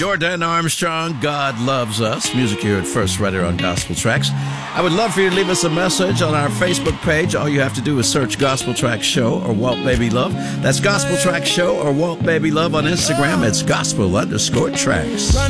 Jordan Armstrong, God Loves Us. Music here at First right here on Gospel Tracks. I would love for you to leave us a message on our Facebook page. All you have to do is search Gospel Tracks Show or Walt Baby Love. That's Gospel Tracks Show or Walt Baby Love on Instagram. It's gospel_tracks.